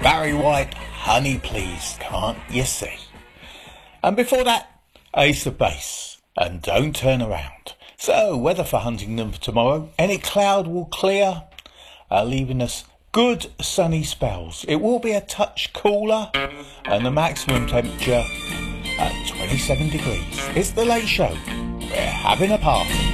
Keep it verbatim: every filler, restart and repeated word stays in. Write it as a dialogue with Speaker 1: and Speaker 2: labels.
Speaker 1: Barry White, Honey Please, Can't You See? And before that, Ace of Base, and Don't Turn Around. So, weather for Huntingdon for tomorrow. Any cloud will clear, uh, leaving us good sunny spells. It will be a touch cooler, and the maximum temperature at twenty-seven degrees. It's the Late Show. We're having a party.